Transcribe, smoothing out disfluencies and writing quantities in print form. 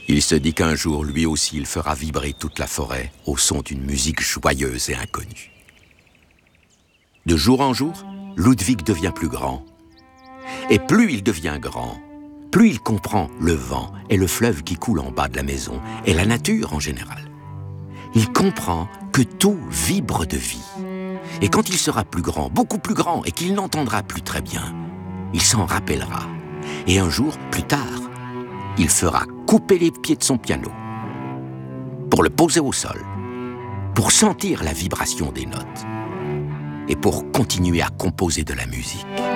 Il se dit qu'un jour, lui aussi, il fera vibrer toute la forêt au son d'une musique joyeuse et inconnue. De jour en jour, Ludwig devient plus grand. Et plus il devient grand, plus il comprend le vent et le fleuve qui coule en bas de la maison et la nature en général. Il comprend que tout vibre de vie. Et quand il sera plus grand, beaucoup plus grand, et qu'il n'entendra plus très bien, il s'en rappellera. Et un jour, plus tard, il fera couper les pieds de son piano pour le poser au sol, pour sentir la vibration des notes et pour continuer à composer de la musique.